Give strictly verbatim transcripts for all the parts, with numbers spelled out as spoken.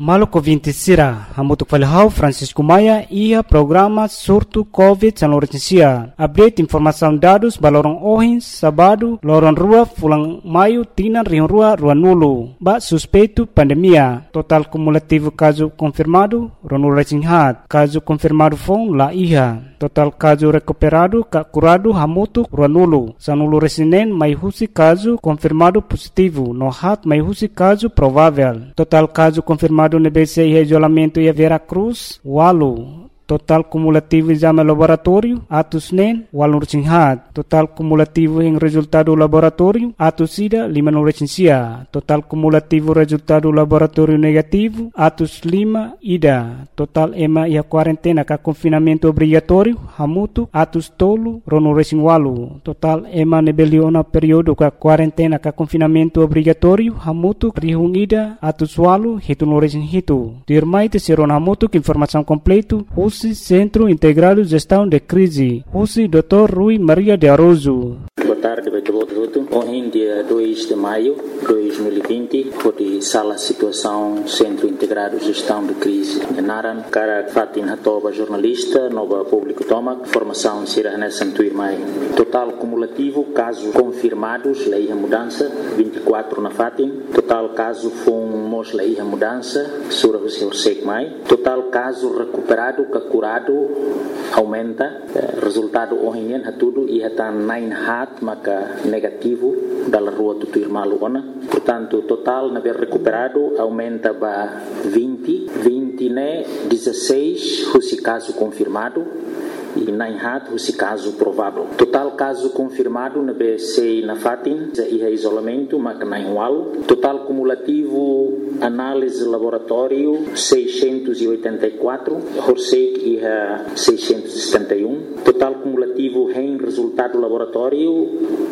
Maluco vinte sira, hamutuk falhau Francisco Maia ia programa surto Covid San Lourenço. Update informação dados balorong ohin sabado lorong rua fulang maio tinan rion rua rua nulu. Ba suspeito pandemia. Total cumulativo caso confirmado ronu resinhat. Caso confirmado fon la iha. Total caso recuperado ka curado hamutuk rua nulu. Sanulu resinen mai husi caso confirmado positivo. No hat mai husi caso provável. Total caso confirmado no B C e isolamento e Vera Cruz, Walu. Total cumulativo exame laboratório, atos nen, walu resinhat. Total cumulativo em resultado laboratório, atos ida, lima no resinsia. Total cumulativo resultado laboratório negativo, atos lima, ida. Total ema e a quarentena ka confinamento obrigatório, hamutu, atos tolo, rono resin walu. Total ema nebeliona período ka quarentena ka confinamento obrigatório, hamutu, rihung ida, atos walu, hitu no resin hitu. Dirmai te seron hamutu, informação completo, Centro Integrado de Gestão de Crise, U C I doutor Rui Maria de Aroso. Boa tarde, Beto. Hoje, dia dois de maio de dois mil e vinte, foi sala situação Centro Integrado de Gestão de Crise. Naran, cara Fatin Hatoba, jornalista, nova público toma, formação Sira Nessa Tuirmai. Total cumulativo, casos confirmados, lei a mudança, vinte e quatro na Fatin. Total caso fomos lei a mudança, Sura Hussein Mai. Total caso recuperado, curado, aumenta. Resultado hoje é tudo e está nine hat maka negativo da rua do Tuirmalu ona. Portanto, total na ver recuperado aumenta para vinte, vinte né, dezesseis, esse caso confirmado e nine hat, esse caso provável. Total caso confirmado na B C na Fatin, e é isolamento, maka nine wal. Total cumulativo análise laboratório seiscentos e oitenta e quatro, Horsek e é seiscentos e setenta e um. Total cumulativo em resultado laboratório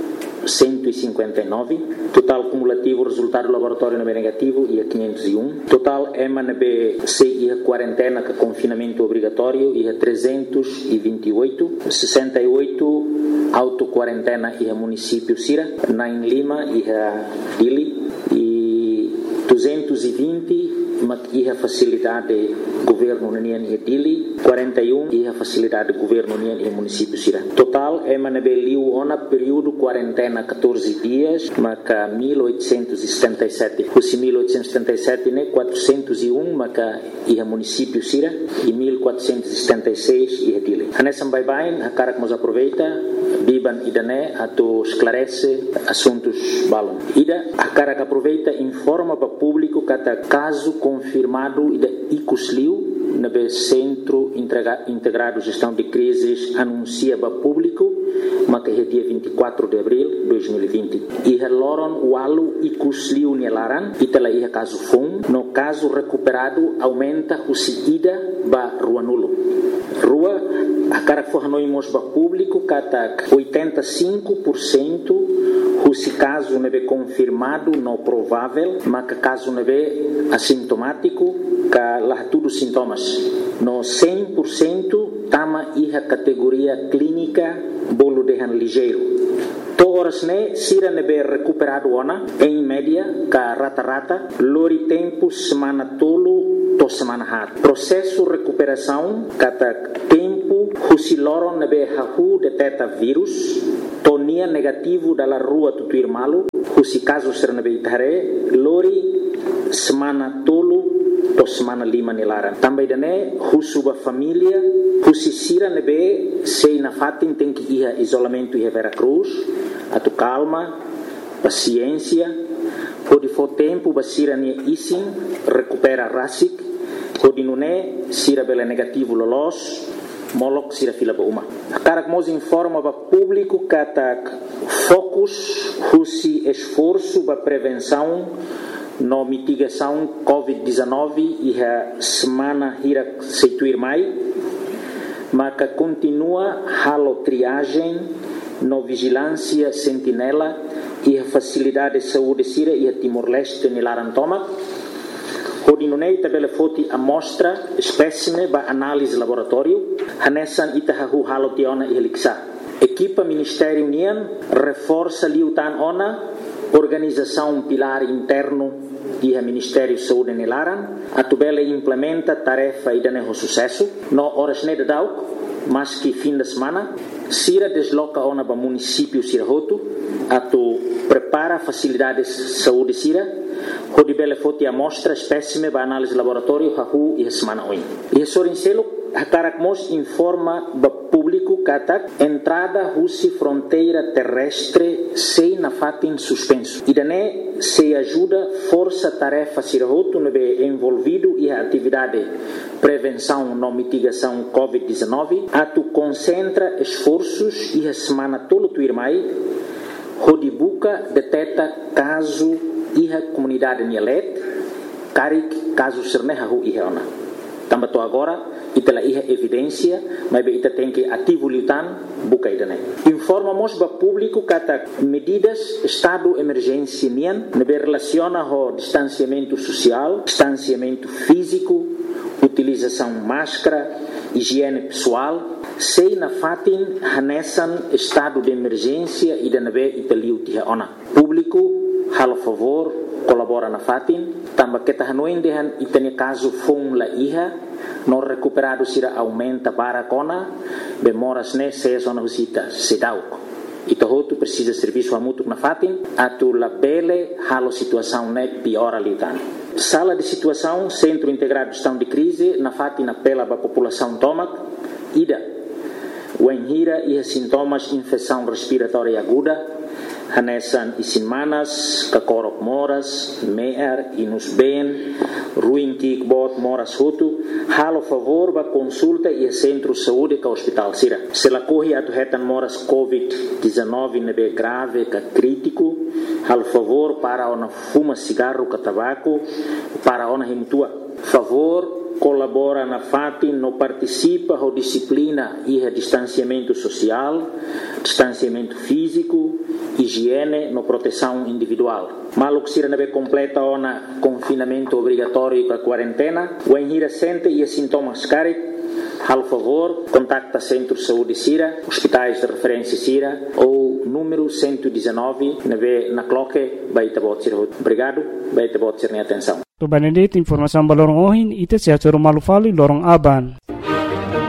cento e cinquenta e nove. Total cumulativo resultado laboratório na B negativo e a quinhentos e um. Total E M A na B C e a quarentena com confinamento obrigatório e a trezentos e vinte e oito. sessenta e oito auto-quarentena e a município Sira. Nain Lima e a Dili. E duzentos e vinte e a facilidade governo União e Dili, quarenta e um e a facilidade governo União e município Sira. Total é manabeliu ona período quarentena catorze dias, maca mil oitocentos e setenta e sete. Os mil oitocentos e setenta e sete né quatrocentos e um maca e a município Sira e mil quatrocentos e setenta e seis e a Dili. Hanessa bye bye, a cara que nos aproveita, biban ida né ato esclarece assuntos balon. Ida a cara que aproveita informa para público cada caso confirmado da Icusliu na B Centro Integrado de Gestão de Crises anuncia para público mas que é dia vinte e quatro de abril de dois mil e vinte. E a Loron Walu Icusliu Nelaran e tela ia caso fom no caso recuperado aumenta o seguida ba rua nulo. Rua a cara que for noimos para público kata oitenta e cinco por cento se caso não é confirmado, não provável, mas que caso não é assintomático, que lá tudo sintomas. No cem por cento, tama a categoria clínica, bolo de han ligeiro. Todas né, sira não é recuperado ona, em média, que rata-rata, lori tempo, semana tolo, to semana hat. Processo recuperação, kata tempo, se loron não é hahu detecta vírus, tonia negativo da rua do Tuirmalu, se caso ser na beitare, lori semana tolo to semana lima nilaran. Também dane, husuba família, se sira nebe sei na fatin tem que ir isolamento e Vera Cruz, atu calma, paciência, pode for tempo basira ni isin recupera rasik, pode nune sira bela negativo lolos. Molok sira fila ba uma. Karak mos informa ba público katak focus husi esforço ba prevenção no mitigação covid dezenove e a semana hira seituir mai maka continua halo triagem no vigilância sentinela e a facilidade de saúde sira e a Timor-Leste nilaran toma. Hodinunei tabela foti amostra espécime ba análise laboratório hanessan itahahu halotiona e heliksa. Equipa Ministério União reforça liutan ona organização pilar interno e o Ministério da Saúde nelaran, a tubela implementa tarefa e dane sucesso, no horas ne de dauk, mas que fim de semana, Sira desloca ona para município Sirahoto, a tu prepara facilidades de saúde Sira, onde bele foti amostra espécime para análise laboratório hahu e semana oin. E sorincelo a Caracmos informa para público que entrada russi fronteira terrestre sem na fatin suspenso. E daí se ajuda força tarefa Sirahoto no be envolvido e a atividade prevenção e mitigação covid dezenove, a tu concentra esforços e a semana todo tu irmai, onde buca detecta caso e a comunidade nielet, carik caso serneha hu e ona. Também tô agora e tela iha evidência, mas be ita tem que ativo lutan buca idane. Informamos para público que medidas estado emergência nian, nebe relaciona ho distanciamento social, distanciamento físico, utilização máscara, higiene pessoal, sei na fatin hanesan estado de emergência e da nebe italiu tiha ona. Público halo favor colabora na fatin, tamba kita hanuin dehan itani caso fung la iha, no recuperado sira aumenta para kona, bemoras ne se zona visita sedauk. Ito hotu precisa serviço amutuk na fatin, atu la bele halo situação ne piora litan. Sala de situação, Centro Integrado de Gestão de Crise, na fatin apela para a população tomac, ida, o enhira e sintomas infecção respiratória aguda, hanesan isinmanas, kakorok moras, meer, inus ben, ruim kikbot moras hutu, halo favor ba consulta e centro saúde ka hospital sira. Se la corre atu hetan moras covid dezenove nebe grave ka crítico, halo favor para ona fuma cigarro ka tabaco, para ona himtua. Favor colabora na fatin, no participa ou disciplina e distanciamento social, distanciamento físico, higiene, no proteção individual. Malo que sira nebe completa ona confinamento obrigatório com a quarentena, o enhira sente e sintomas carik, hal favor, contacta Centro de Saúde Sira, hospitais de referência Sira ou número cento e dezenove, nebe na cloque, baita bot sira. Obrigado, baita bot sira atenção. To Benedict informação balorong ohin ite sia choro malufali lorong aban.